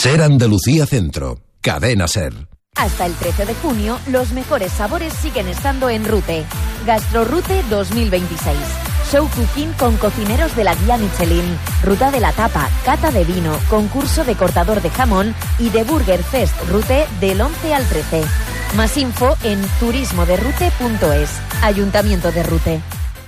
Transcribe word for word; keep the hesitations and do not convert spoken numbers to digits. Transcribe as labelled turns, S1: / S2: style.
S1: Ser Andalucía Centro. Cadena Ser.
S2: Hasta el trece de junio, los mejores sabores siguen estando en Rute. GastroRute dos mil veintiséis. Show cooking con cocineros de la guía Michelin, ruta de la tapa, cata de vino, concurso de cortador de jamón y de Burger Fest Rute del once al trece. Más info en turismo de rute punto es. Ayuntamiento de Rute.